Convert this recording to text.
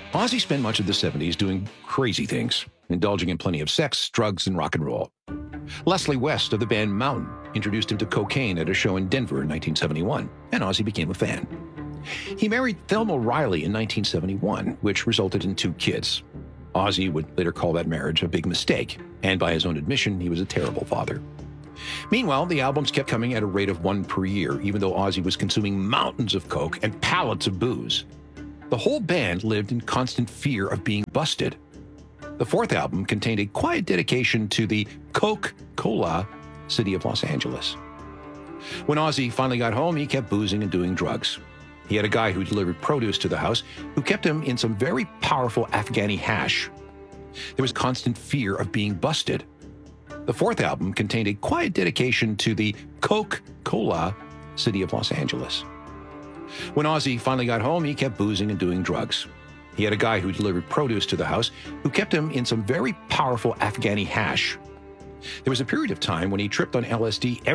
Ozzy spent much of the 70s doing crazy things, indulging in plenty of sex, drugs, and rock and roll. Leslie West of the band Mountain introduced him to cocaine at a show in Denver in 1971, and Ozzy became a fan. He married Thelma Riley in 1971, which resulted in 2 kids. Ozzy would later call that marriage a big mistake, and by his own admission, he was a terrible father. Meanwhile, the albums kept coming at a rate of 1 per year, even though Ozzy was consuming mountains of coke and pallets of booze. The whole band lived in constant fear of being busted. The 4th album contained a quiet dedication to the Coke-Cola city of Los Angeles. When Ozzy finally got home, he kept boozing and doing drugs. He had a guy who delivered produce to the house who kept him in some very powerful Afghani hash. There was constant fear of being busted. The 4th album contained a quiet dedication to the Coke-Cola city of Los Angeles. When Ozzy finally got home, he kept boozing and doing drugs. He had a guy who delivered produce to the house who kept him in some very powerful Afghani hash. There was a period of time when he tripped on LSD